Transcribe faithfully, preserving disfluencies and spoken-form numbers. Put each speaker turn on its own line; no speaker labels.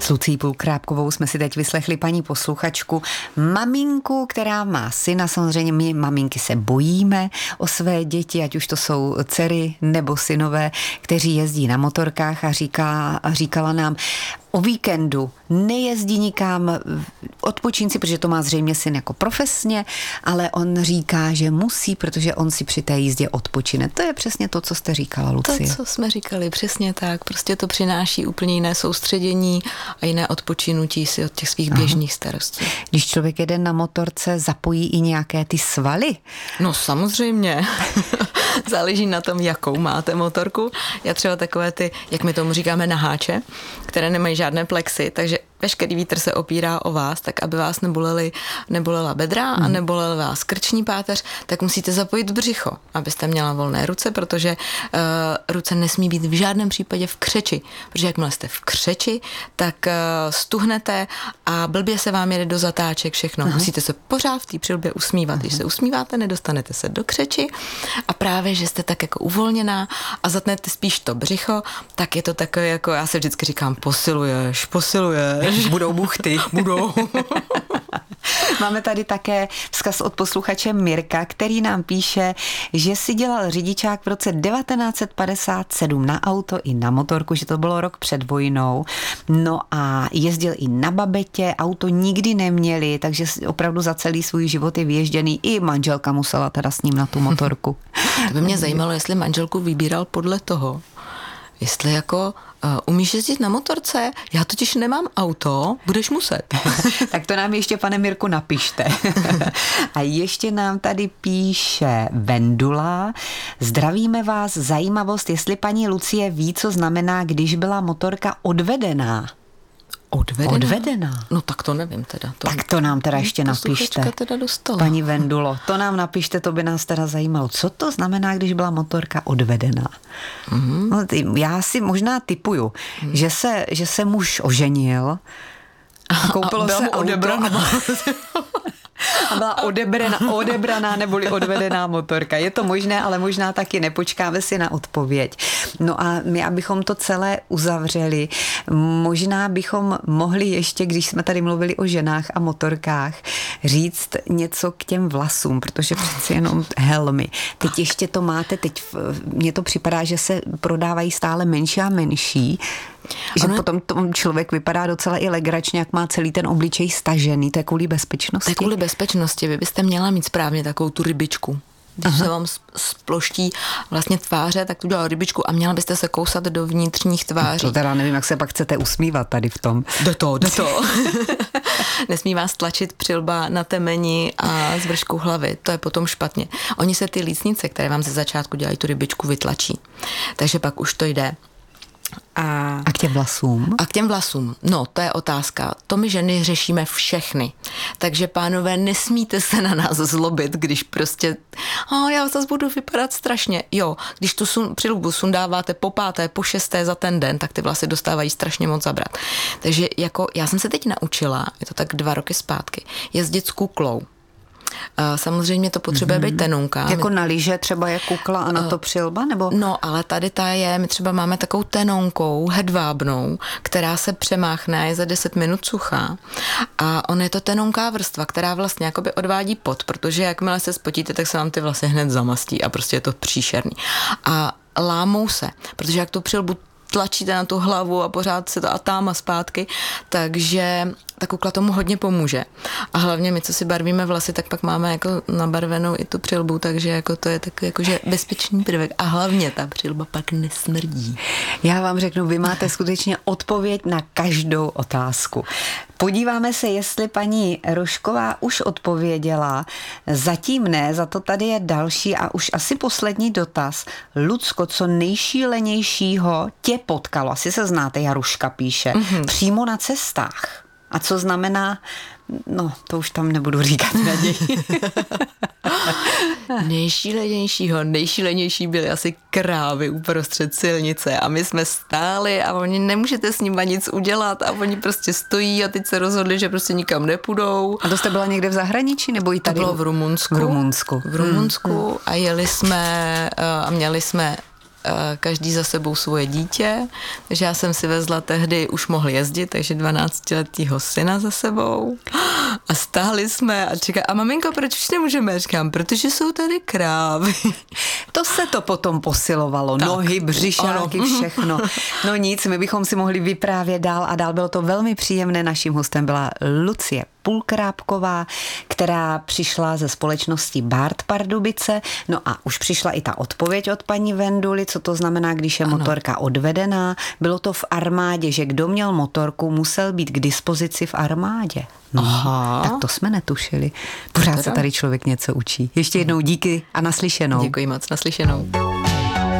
S Lucí Pulkrábkovou jsme si teď vyslechli paní posluchačku, maminku, která má syna. Samozřejmě my maminky se bojíme o své děti, ať už to jsou dcery nebo synové, kteří jezdí na motorkách a říká, a říkala nám, o víkendu nejezdí nikam odpočinci, protože to má zřejmě syn jako profesně, ale on říká, že musí, protože on si při té jízdě odpočine. To je přesně to, co jste říkala, Lucie.
To, co jsme říkali, přesně tak. Prostě to přináší úplně jiné soustředění a jiné odpočinutí si od těch svých běžných Aha. starostí.
Když člověk jede na motorce, zapojí i nějaké ty svaly?
No samozřejmě. Záleží na tom, jakou máte motorku. Já třeba takové ty, jak my tomu říkáme, naháče, které nemají žádné plexy, takže veškerý vítr se opírá o vás, tak aby vás nebolely, nebolela bedra a nebolel vás krční páteř, tak musíte zapojit břicho, abyste měla volné ruce, protože uh, ruce nesmí být v žádném případě v křeči, protože jakmile jste v křeči, tak uh, stuhnete a blbě se vám jede do zatáček všechno. Aha. Musíte se pořád v té přilbě usmívat. Aha. Když se usmíváte, nedostanete se do křeči a právě, že jste tak jako uvolněná a zatnete spíš to břicho, tak je to takové jako, já se vždycky říkám, posiluješ, posiluješ.
Budou buchty.
Budou.
Máme tady také vzkaz od posluchače Mirka, který nám píše, že si dělal řidičák v roce devatenáct set padesát sedm na auto i na motorku, že to bylo rok před vojnou. No a jezdil i na babetě, auto nikdy neměli, takže opravdu za celý svůj život je vyježděný. I manželka musela teda s ním na tu motorku.
To by mě zajímalo, jestli manželku vybíral podle toho, jestli jako uh, umíš jezdit na motorce, já totiž nemám auto, budeš muset.
Tak to nám ještě, pane Mirku, napište. A ještě nám tady píše Vendula. Zdravíme vás, zajímavost, jestli paní Lucie ví, co znamená, když byla motorka odvedená.
Odvedená?
Odvedená.
No tak to nevím teda. To
tak to nám teda ještě napište.
Teda dostala.
Paní Vendulo, to nám napište, to by nás teda zajímalo. Co to znamená, když byla motorka odvedená? Mm-hmm. No, ty, já si možná tipuju, mm. že, se, že se muž oženil a koupilo
a
se auto
odebraná.
A byla odebraná, odebraná neboli odvedená motorka. Je to možné, ale možná taky nepočkáme si na odpověď. No a my, abychom to celé uzavřeli, možná bychom mohli ještě, když jsme tady mluvili o ženách a motorkách, říct něco k těm vlasům, protože přeci jenom helmy. Teď ještě to máte, teď mně to připadá, že se prodávají stále menší a menší, že ano, potom tom člověk vypadá docela i legračně, jak má celý ten obličej stažený. To je kvůli bezpečnosti?
To je kvůli bezpečnosti. Vy byste měla mít správně takovou tu rybičku. Když Aha. se vám sploští vlastně tváře, tak tu dělá rybičku a měla byste se kousat do vnitřních tváří.
To teda nevím, jak se pak chcete usmívat tady v tom.
Do to, do to. Nesmí vás tlačit přilba na temeni a z vršku hlavy. To je potom špatně. Oni se ty lícnice, které vám ze začátku dělají tu rybičku, vytlačí. Takže pak už to jde.
A, a k těm vlasům?
A k těm vlasům. No, to je otázka. To my ženy řešíme všechny. Takže pánové, nesmíte se na nás zlobit, když prostě a já zase budu vypadat strašně. Jo, když tu sun, přilbu sundáváte po páté, po šesté za ten den, tak ty vlasy dostávají strašně moc zabrat. Takže jako já jsem se teď naučila, je to tak dva roky zpátky, jezdit s kuklou. Samozřejmě to potřebuje mm-hmm. být tenonka.
Jako na lyže třeba je kukla a na to přilba? Nebo?
No, ale tady ta je, my třeba máme takovou tenonkou, hedvábnou, která se přemáchne, je za deset minut suchá. A on je to tenonká vrstva, která vlastně jakoby odvádí pot, protože jakmile se spotíte, tak se vám ty vlasy hned zamastí a prostě je to příšerný. A lámou se, protože jak tu přilbu tlačíte na tu hlavu a pořád se to a tam a zpátky, takže ta kukla tomu hodně pomůže. A hlavně my, co si barvíme vlasy, tak pak máme jako nabarvenou i tu přilbu, takže jako to je takový jakože bezpečný prvek. A hlavně ta přilba pak nesmrdí.
Já vám řeknu, vy máte skutečně odpověď na každou otázku. Podíváme se, jestli paní Rošková už odpověděla. Zatím ne, za to tady je další a už asi poslední dotaz. Lucko, co nejšílenějšího tě potkalo? Asi se znáte, Jaruška píše. Mm-hmm. Přímo na cestách. A co znamená, no to už tam nebudu říkat raději.
Nejšílenějšího, nejšílenější byly asi krávy uprostřed silnice a my jsme stáli a oni nemůžete s nimi nic udělat a oni prostě stojí a teď se rozhodli, že prostě nikam nepůjdou.
A to jste byla někde v zahraničí nebo i tady?
To bylo v Rumunsku.
V Rumunsku.
V Rumunsku hmm. a jeli jsme a měli jsme každý za sebou svoje dítě, takže já jsem si vezla tehdy, už mohl jezdit, takže dvanáctiletýho syna za sebou a stáli jsme a čeká, a maminko, proč už nemůžeme? Říkám, protože jsou tady krávy.
To se to potom posilovalo, tak, nohy, břišáky, ano. Všechno. No nic, my bychom si mohli vyprávět dál a dál, bylo to velmi příjemné, naším hostem byla Lucie Pulkrábková, která přišla ze společnosti Bart Pardubice. No a už přišla i ta odpověď od paní Venduly, co to znamená, když je ano. motorka odvedená. Bylo to v armádě, že kdo měl motorku, musel být k dispozici v armádě. No, aha. Tak to jsme netušili. Pořád se tady člověk něco učí. Ještě jednou díky a naslyšenou.
Děkuji moc, naslyšenou.